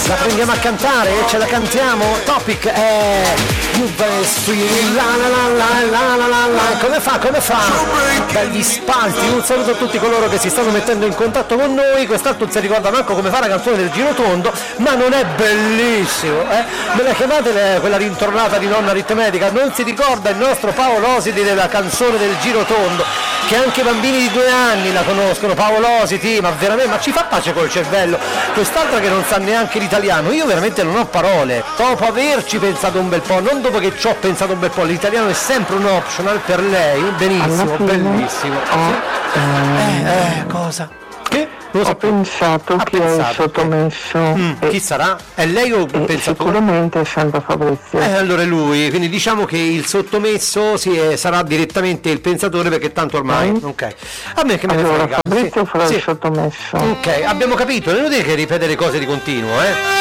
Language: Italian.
La prendiamo a cantare, ce la cantiamo. Topic è come fa? Belli spalti, un saluto a tutti coloro che si stanno mettendo in contatto con noi. Quest'altro non si ricorda manco come fa la canzone del Girotondo, ma non è bellissimo, eh? Me la chiamate quella rintornata di nonna aritmetica? Non si ricorda il nostro Paolo Ositi della canzone del Girotondo, che anche i bambini di 2 anni la conoscono. Paolo Ositi, ma veramente, ma ci fa pace col cervello. Quest'altra che non sa neanche l'italiano, io veramente non ho parole, dopo averci pensato un bel po', non dopo che ci ho pensato un bel po', l'italiano è sempre un optional per lei, benissimo, bellissimo. Cosa? Che? Ho pensato che è sottomesso. Chi sarà? È lei o un pensatore? Sicuramente è Sandro Fabrizio. Allora è lui, quindi diciamo che il sottomesso sarà direttamente il pensatore, perché tanto ormai. Ok. A me che me Fabrizio farà il sottomesso. Ok, abbiamo capito, non è che ripetere cose di continuo,